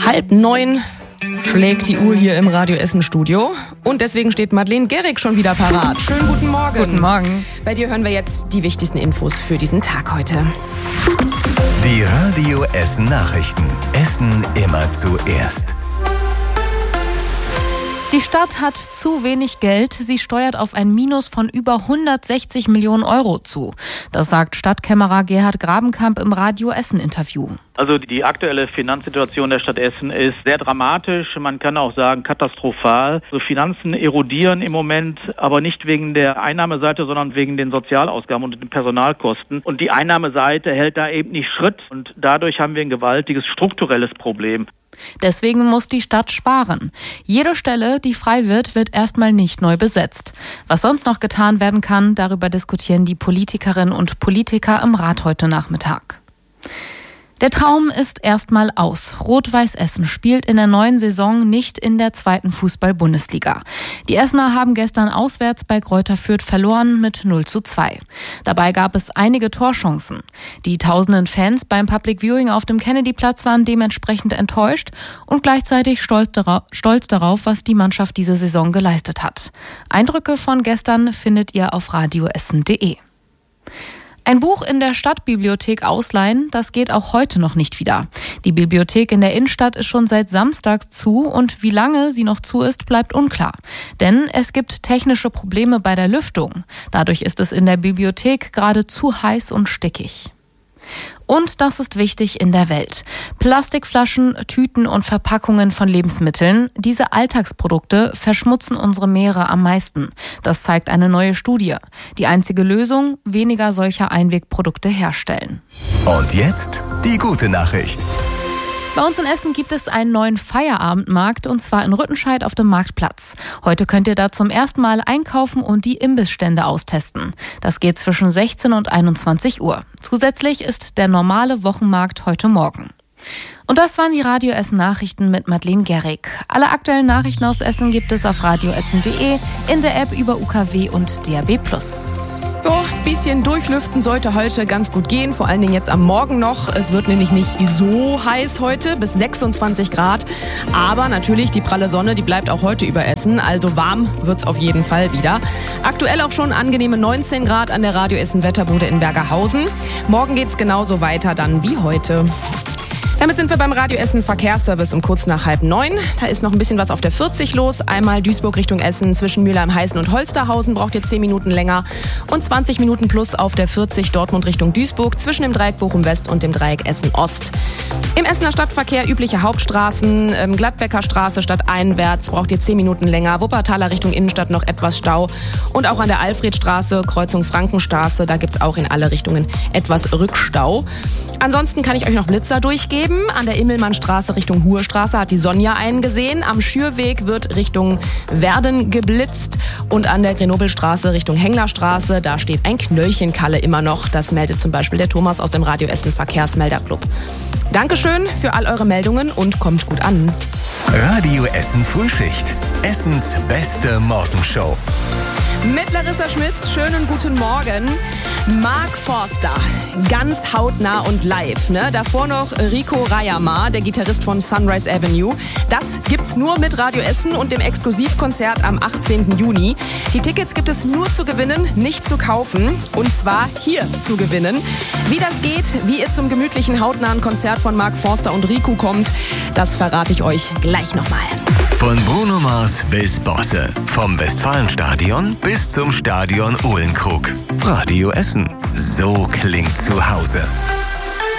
8:30 schlägt die Uhr hier im Radio Essen Studio und deswegen steht Madeleine Gerrig schon wieder parat. Schönen guten Morgen. Guten Morgen. Bei dir hören wir jetzt die wichtigsten Infos für diesen Tag heute. Die Radio Essen Nachrichten. Essen immer zuerst. Die Stadt hat zu wenig Geld. Sie steuert auf ein Minus von über 160 Millionen Euro zu. Das sagt Stadtkämmerer Gerhard Grabenkamp im Radio Essen-Interview. Also die aktuelle Finanzsituation der Stadt Essen ist sehr dramatisch, man kann auch sagen katastrophal. So Finanzen erodieren im Moment, aber nicht wegen der Einnahmeseite, sondern wegen den Sozialausgaben und den Personalkosten. Und die Einnahmeseite hält da eben nicht Schritt und dadurch haben wir ein gewaltiges strukturelles Problem. Deswegen muss die Stadt sparen. Jede Stelle, die frei wird, wird erstmal nicht neu besetzt. Was sonst noch getan werden kann, darüber diskutieren die Politikerinnen und Politiker im Rat heute Nachmittag. Der Traum ist erstmal aus. Rot-Weiß Essen spielt in der neuen Saison nicht in der 2. Fußball-Bundesliga. Die Essener haben gestern auswärts bei Greuther Fürth verloren mit 0:2. Dabei gab es einige Torchancen. Die tausenden Fans beim Public Viewing auf dem Kennedy-Platz waren dementsprechend enttäuscht und gleichzeitig stolz darauf, was die Mannschaft diese Saison geleistet hat. Eindrücke von gestern findet ihr auf radioessen.de. Ein Buch in der Stadtbibliothek ausleihen, das geht auch heute noch nicht wieder. Die Bibliothek in der Innenstadt ist schon seit Samstag zu und wie lange sie noch zu ist, bleibt unklar. Denn es gibt technische Probleme bei der Lüftung. Dadurch ist es in der Bibliothek gerade zu heiß und stickig. Und das ist wichtig in der Welt. Plastikflaschen, Tüten und Verpackungen von Lebensmitteln, diese Alltagsprodukte verschmutzen unsere Meere am meisten. Das zeigt eine neue Studie. Die einzige Lösung, weniger solcher Einwegprodukte herstellen. Und jetzt die gute Nachricht. Bei uns in Essen gibt es einen neuen Feierabendmarkt und zwar in Rüttenscheid auf dem Marktplatz. Heute könnt ihr da zum ersten Mal einkaufen und die Imbissstände austesten. Das geht zwischen 16 und 21 Uhr. Zusätzlich ist der normale Wochenmarkt heute Morgen. Und das waren die Radio Essen Nachrichten mit Madeleine Gerrig. Alle aktuellen Nachrichten aus Essen gibt es auf radioessen.de, in der App über UKW und DAB+. Ja, bisschen durchlüften sollte heute ganz gut gehen, vor allen Dingen jetzt am Morgen noch. Es wird nämlich nicht so heiß heute, bis 26 Grad. Aber natürlich die pralle Sonne, die bleibt auch heute über Essen, also warm wird's auf jeden Fall wieder. Aktuell auch schon angenehme 19 Grad an der Radio Essen Wetterbude in Bergerhausen. Morgen geht's genauso weiter dann wie heute. Damit sind wir beim Radio Essen Verkehrsservice um kurz nach 8:30. Da ist noch ein bisschen was auf der 40 los. Einmal Duisburg Richtung Essen zwischen Mülheim-Heißen und Holsterhausen braucht ihr 10 Minuten länger. Und 20 Minuten plus auf der 40 Dortmund Richtung Duisburg zwischen dem Dreieck Bochum West und dem Dreieck Essen Ost. Im Essener Stadtverkehr übliche Hauptstraßen, Gladbecker Straße stadteinwärts braucht ihr 10 Minuten länger. Wuppertaler Richtung Innenstadt noch etwas Stau. Und auch an der Alfredstraße, Kreuzung Frankenstraße, da gibt's auch in alle Richtungen etwas Rückstau. Ansonsten kann ich euch noch Blitzer durchgeben. An der Immelmannstraße Richtung Huhestraße hat die Sonja einen gesehen. Am Schürweg wird Richtung Werden geblitzt. Und an der Grenobelstraße Richtung Henglerstraße, da steht ein Knöllchenkalle immer noch. Das meldet zum Beispiel der Thomas aus dem Radio Essen Verkehrsmelderclub. Dankeschön für all eure Meldungen und kommt gut an. Radio Essen Frühschicht. Essens beste Morgenshow. Mit Larissa Schmitz, schönen guten Morgen. Mark Forster, ganz hautnah und live. Ne? Davor noch Rico Rayama, der Gitarrist von Sunrise Avenue. Das gibt's nur mit Radio Essen und dem Exklusivkonzert am 18. Juni. Die Tickets gibt es nur zu gewinnen, nicht zu kaufen. Und zwar hier zu gewinnen. Wie das geht, wie ihr zum gemütlichen hautnahen Konzert von Mark Forster und Rico kommt, das verrate ich euch gleich nochmal. Von Bruno Mars bis Bosse. Vom Westfalenstadion bis zum Stadion Uhlenkrug. Radio Essen. So klingt zu Hause.